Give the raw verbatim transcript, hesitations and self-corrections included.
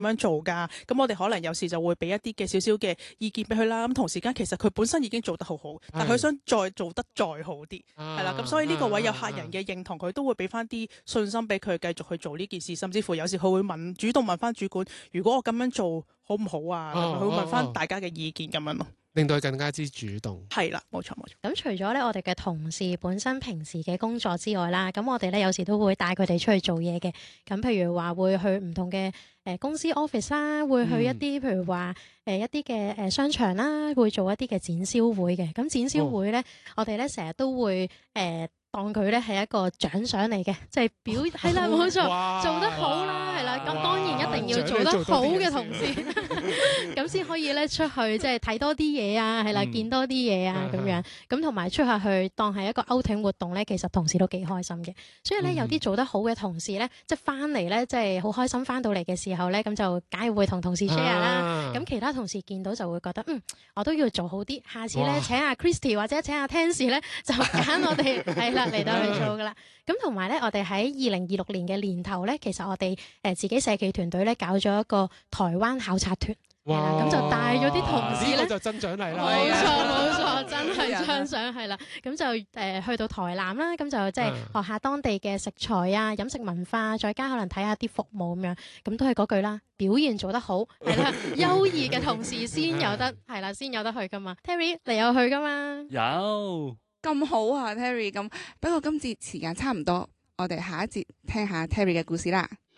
樣做㗎，咁我哋可能有時就會俾一啲嘅少少嘅意見俾佢啦。咁同時間其實佢本身已經做得好好，但佢想再做得再好啲，係啦。咁所以呢個位有客人嘅認同，佢都會俾翻啲信心俾佢繼續去做呢件事，甚至乎有時佢會問主動問翻主管，如果我咁樣做好唔好啊？佢會問翻大家嘅意見咁樣咯。 令到佢更加之主動。 係啦，冇錯冇錯。 咁除咗咧，我哋嘅同事本身平時嘅工作之外啦，咁我哋咧有時都會帶佢哋出去做嘢嘅。咁譬如話會去唔同嘅誒公司 office 啦，會去一啲、嗯、譬如話誒一啲嘅誒商場啦，會做一啲嘅展銷會嘅。咁展銷會咧，哦、我哋咧成日都會誒。呃當佢咧係一個獎賞嚟嘅，即係表係啦，冇錯，做得好啦，係啦，咁當然一定要做得好嘅同事，咁先可以咧出去即係睇多啲嘢啊，係啦，見多啲嘢啊咁樣，咁同埋出下去當係一個 outing 活動咧，其實同事都幾開心嘅。所以咧有啲做得好嘅同事咧，即係翻嚟咧，即係好開心翻到嚟嘅時候咧，咁就梗係會同同事 share 啦。咁其他同事見到就會覺得嗯，我都要做好啲，下次咧請阿 Christy 或者請阿 Tansy 咧就揀我哋係啦。嚟到去做噶啦，咁同埋咧，我哋喺二零二六年嘅年頭咧，其實我哋誒自己社企團隊咧搞咗一個台灣考察團，係啦，咁就帶咗啲同事咧，呢個就真獎勵啦， 冇錯冇錯，真係張相係啦，咁就誒去到台南啦，咁就即係學下當地嘅食材啊、飲食文化，再加可能睇下啲服務咁樣，咁都係嗰句啦，表現做得好係啦，優異嘅同事先有得係啦，先有得去噶嘛 ，Terry 你有去噶嘛？ 有。咁好啊 Terry， 咁不過今節時間差唔多，我哋下一節聽下 Terry 嘅故事啦。